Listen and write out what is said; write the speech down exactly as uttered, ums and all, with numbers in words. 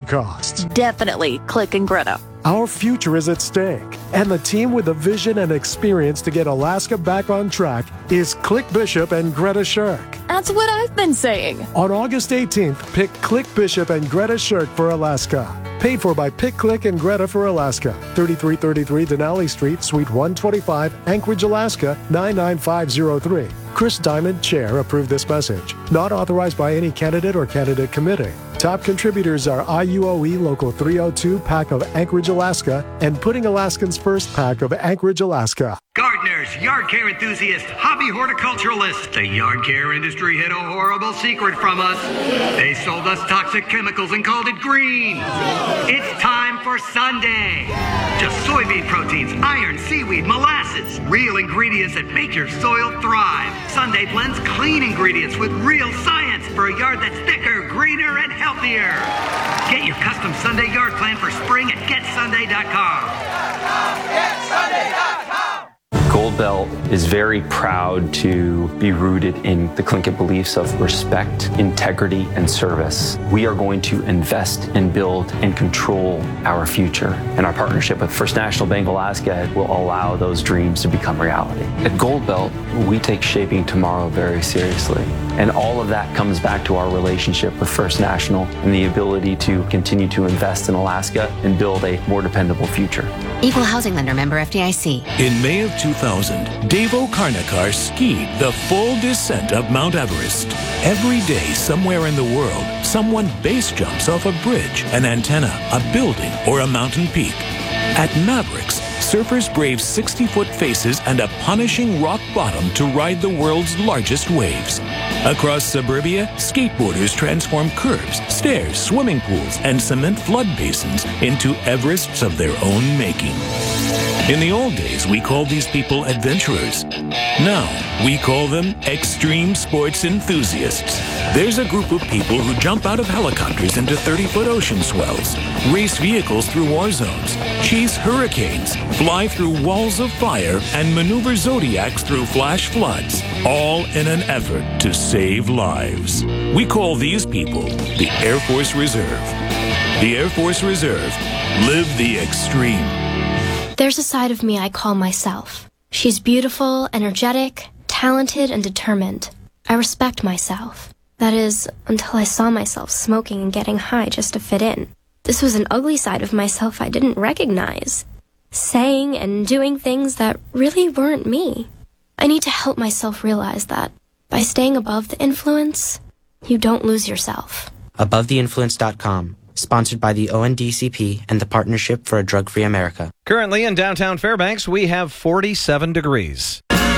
costs. Definitely Click and Greta. Our future is at stake, and the team with the vision and experience to get Alaska back on track is Click Bishop and Greta Shirk. That's what I've been saying. On August eighteenth, pick Click Bishop and Greta Shirk for Alaska. Paid for by Pick, Click, and Greta for Alaska. thirty-three thirty-three Denali Street, Suite one twenty-five, Anchorage, Alaska, nine nine five zero three. Chris Diamond, Chair, approved this message. Not authorized by any candidate or candidate committee. Top contributors are I U O E Local three oh two, Pack of Anchorage, Alaska, and Putting Alaskans First, Pack of Anchorage, Alaska. Gardeners, yard care enthusiasts, hobby horticulturalists, the yard care industry hid a horrible secret from us. They sold us toxic chemicals and called it green. It's time for Sunday. Just soybean proteins, iron, seaweed, molasses, real ingredients that make your soil thrive. Sunday blends clean ingredients with real science for a yard that's thicker, greener, and healthier. Get your custom Sunday yard plan for spring at get sunday dot com. get sunday dot com. Gold Belt is very proud to be rooted in the Tlingit beliefs of respect, integrity, and service. We are going to invest and build and control our future. And our partnership with First National Bank Alaska will allow those dreams to become reality. At Gold Belt, we take shaping tomorrow very seriously. And all of that comes back to our relationship with First National and the ability to continue to invest in Alaska and build a more dependable future. Equal housing lender, member F D I C. In May of two thousand, Devo Karnakar skied the full descent of Mount Everest. Every day, somewhere in the world, someone base jumps off a bridge, an antenna, a building, or a mountain peak. At Mavericks, surfers brave sixty-foot faces and a punishing rock bottom to ride the world's largest waves. Across suburbia, skateboarders transform curbs, stairs, swimming pools, and cement flood basins into Everests of their own making. In the old days, we called these people adventurers. Now, we call them extreme sports enthusiasts. There's a group of people who jump out of helicopters into thirty-foot ocean swells, race vehicles through war zones, chase hurricanes, fly through walls of fire, and maneuver zodiacs through flash floods, all in an effort to save lives. We call these people the Air Force Reserve. The Air Force Reserve. Live the extreme. There's a side of me I call myself. She's beautiful, energetic, talented, and determined. I respect myself. That is, until I saw myself smoking and getting high just to fit in. This was an ugly side of myself I didn't recognize. Saying and doing things that really weren't me. I need to help myself realize that by staying above the influence, you don't lose yourself. above the influence dot com. Sponsored by the O N D C P and the Partnership for a Drug-Free America. Currently in downtown Fairbanks, we have forty-seven degrees.